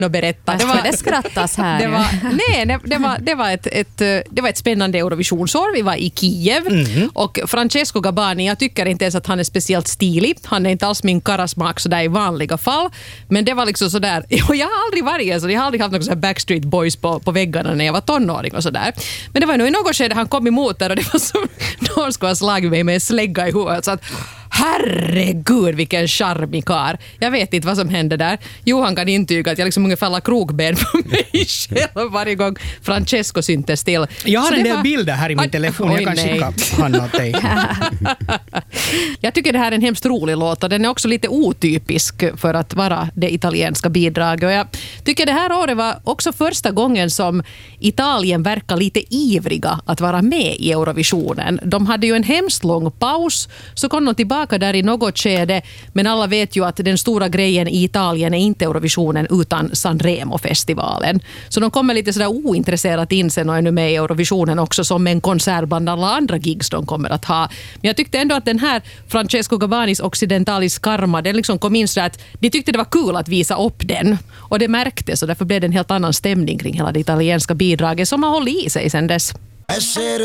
berätta. Det skrattas här. Det var ett spännande Eurovisionsår. Vi var i Kiev och Francesco Gabbani, jag tycker inte ens att han är speciellt stilig. Han är inte alls min karasmak så där i vanliga fall. Men det var liksom sådär, och jag har aldrig varit så, jag har aldrig haft någon sån här Backstreet Boys på väggarna när jag var tonåring och sådär. Men det var nog i något skede han kom emot där och det var som någon skulle ha slagit mig med en slägga i huvudet. Så att, herregud vilken charmig kar. Jag vet inte vad som hände där. Johan kan intyga att jag liksom ungefär la krokben på mig själv varje gång Francesco syntes till. Jag har en del bilder här i min telefon. Jag kan skicka Hanna åt dig. Jag tycker det här är en hemskt rolig låt och den är också lite otypisk för att vara det italienska bidraget. Och jag tycker det här året var också första gången som Italien verkar lite ivriga att vara med i Eurovisionen. De hade ju en hemskt lång paus, så kom de tillbaka där i något skede, men alla vet ju att den stora grejen i Italien är inte Eurovisionen utan Sanremo-festivalen. Så de kommer lite sådär ointresserat in sen och är nu med i Eurovisionen också som en konsert bland alla andra gigs de kommer att ha. Men jag tyckte ändå att den här Francesco Gabbanis Occidentalis Karma, den liksom kom in så att de tyckte det var kul att visa upp den. Och det märktes och därför blev det en helt annan stämning kring hela det italienska bidraget som har hållit i sig sen dess.